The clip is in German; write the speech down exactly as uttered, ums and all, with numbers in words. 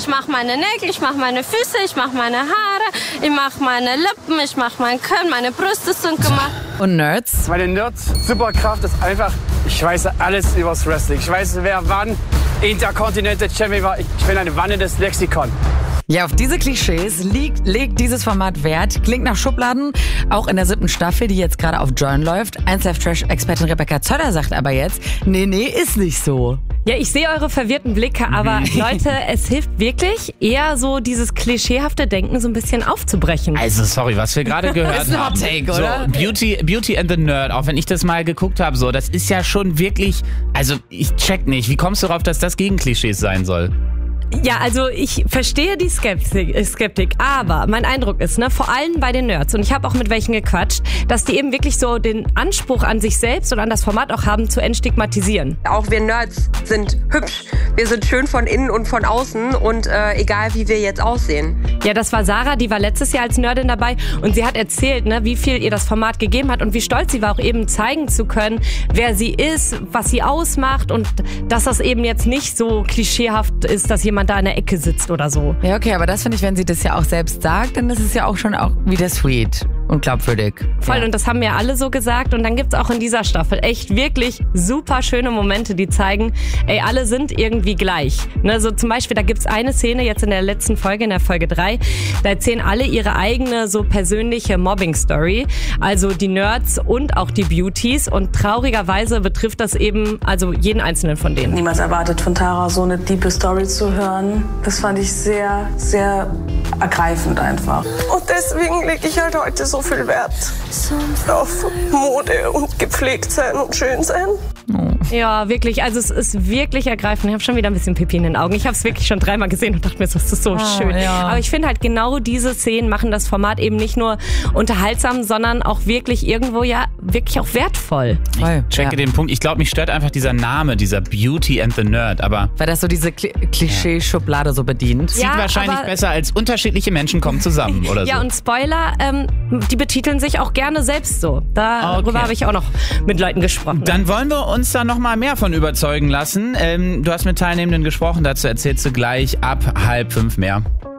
Ich mache meine Nägel, ich mache meine Füße, ich mache meine Haare, ich mache meine Lippen, ich mache mein Kinn, meine Brüste sind gemacht. Und Nerds? Meine Nerds-Superkraft ist einfach, ich weiß alles übers Wrestling. Ich weiß, wer wann Intercontinental Champion war. Ich bin ein wandelndes Lexikon. Ja, auf diese Klischees liegt, legt dieses Format Wert. Klingt nach Schubladen, auch in der siebten Staffel, die jetzt gerade auf Join läuft. eins Live Trash-Expertin Rebecca Zöller sagt aber jetzt, nee, nee, ist nicht so. Ja, ich sehe eure verwirrten Blicke, aber Leute, es hilft wirklich, eher so dieses klischeehafte Denken so ein bisschen aufzubrechen. Also sorry, was wir gerade gehört ist ein haben. Hot Take, oder? So, Beauty, Beauty and the Nerd, auch wenn ich das mal geguckt habe, so, das ist ja schon wirklich, also ich check nicht, wie kommst du darauf, dass das Gegenklischees sein soll? Ja, also ich verstehe die Skeptik, Skeptik, aber mein Eindruck ist, ne, vor allem bei den Nerds, und ich habe auch mit welchen gequatscht, dass die eben wirklich so den Anspruch an sich selbst und an das Format auch haben, zu entstigmatisieren. Auch wir Nerds sind hübsch. Wir sind schön von innen und von außen und äh, egal, wie wir jetzt aussehen. Ja, das war Sarah, die war letztes Jahr als Nerdin dabei und sie hat erzählt, ne, wie viel ihr das Format gegeben hat und wie stolz sie war, auch eben zeigen zu können, wer sie ist, was sie ausmacht und dass das eben jetzt nicht so klischeehaft ist, dass jemand da in der Ecke sitzt oder so. Ja, okay, aber das finde ich, wenn sie das ja auch selbst sagt, dann ist es ja auch schon auch wieder sweet und glaubwürdig. Voll, ja. Und das haben ja alle so gesagt und dann gibt's auch in dieser Staffel echt wirklich super schöne Momente, die zeigen, ey, alle sind irgendwie gleich. Ne, so zum Beispiel, da gibt's eine Szene jetzt in der letzten Folge, in der Folge drei, da erzählen alle ihre eigene so persönliche Mobbing-Story, also die Nerds und auch die Beauties und traurigerweise betrifft das eben also jeden einzelnen von denen. Niemals erwartet von Tara so eine tiefe Story zu hören. Das fand ich sehr, sehr ergreifend einfach. Und deswegen lege ich halt heute so viel Wert auf Mode und gepflegt sein und schön sein. Ja, wirklich. Also es ist wirklich ergreifend. Ich habe schon wieder ein bisschen Pipi in den Augen. Ich habe es wirklich schon dreimal gesehen und dachte mir, das ist so oh, schön. Ja. Aber ich finde halt genau diese Szenen machen das Format eben nicht nur unterhaltsam, sondern auch wirklich irgendwo ja wirklich auch wertvoll. Ich checke ja. den Punkt. Ich glaube, mich stört einfach dieser Name, dieser Beauty and the Nerd. Aber weil das so diese Kli- Klischee-Schublade so bedient. Sieht Ja, wahrscheinlich aber- besser als unterschiedliche Menschen kommen zusammen oder so. Ja, und Spoiler, ähm, die betiteln sich auch gerne selbst so. Darüber Okay. habe ich auch noch mit Leuten gesprochen. Dann wollen wir uns da noch mal mehr von überzeugen lassen. Ähm, du hast mit Teilnehmenden gesprochen, dazu erzählst du gleich ab halb fünf mehr.